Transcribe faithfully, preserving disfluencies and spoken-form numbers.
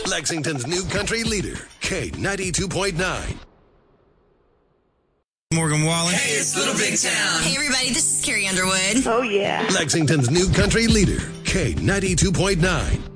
Lexington's new country leader, K ninety-two point nine. Morgan Wallen. Hey, it's Little Big Town. Hey, everybody, this is Carrie Underwood. Oh, yeah. Lexington's new country leader, K ninety-two point nine.